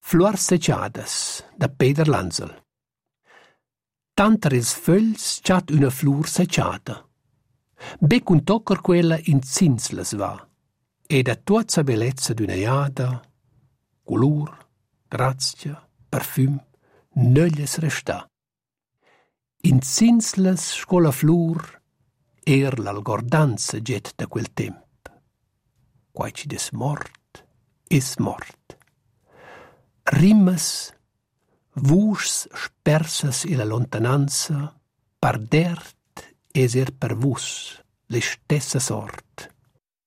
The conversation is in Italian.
Fluors secciadas, da Peter Lanzel. Tanter ils fögls chat una flur secciada. Be cun toccer quella in zinslas va, e da tuazza bellezza d'una iada, color, grazia, parfüm, nöglies resta. In zinslas scola flur l'algordanza get da quel temp. Quai ci des mort, es mort. Rimas, vuschs spersas in la lontananza, pardert eser per vus, le stessa sort.